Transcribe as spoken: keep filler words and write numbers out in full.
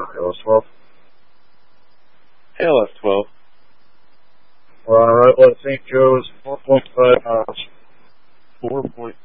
L S twelve. L S twelve. Well, alright, let's Saint Joe's four point five miles. four point